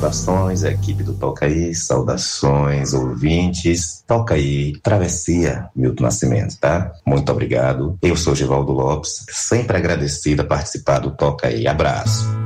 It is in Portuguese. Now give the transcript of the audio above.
Saudações, equipe do Toca Aí, saudações, ouvintes. Toca Aí, Travessia, Milton Nascimento, tá? Muito obrigado. Eu sou Givaldo Lopes, sempre agradecido a participar do Toca Aí. Abraço.